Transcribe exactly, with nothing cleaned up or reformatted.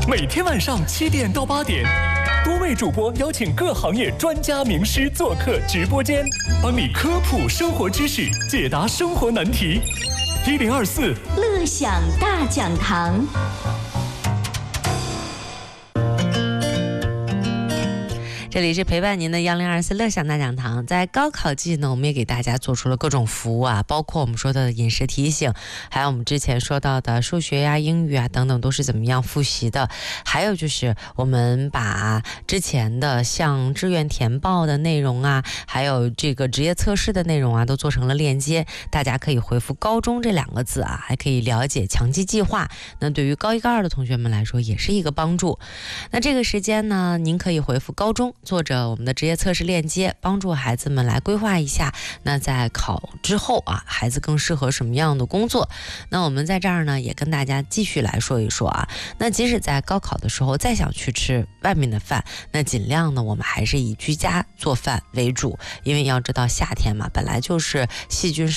每天晚上七点到八点，多位主播邀请各行业专家名师做客直播间，帮你科普生活知识，解答生活难题。一零二四乐享大讲堂。 这里是陪伴您的幺零二四乐享大讲堂。在高考季呢，我们也给大家做出了各种服务啊，包括我们说的饮食提醒，还有我们之前说到的数学呀、英语啊等等都是怎么样复习的，还有就是我们把之前的像志愿填报的内容啊，还有这个职业测试的内容啊，都做成了链接，大家可以回复高中这两个字啊，还可以了解强基计划。那对于高一高二的同学们来说也是一个帮助。那这个时间呢，您可以回复高中，做着我们的职业测试链接，帮助孩子们来规划一下，那在考之后啊，孩子更适合什么样的工作。那我们在这儿呢，也跟大家继续来说一说啊，那即使在高考的时候再想去吃外面的饭，那尽量呢我们还是以居家做饭为主，因为要知道夏天嘛，本来就是细菌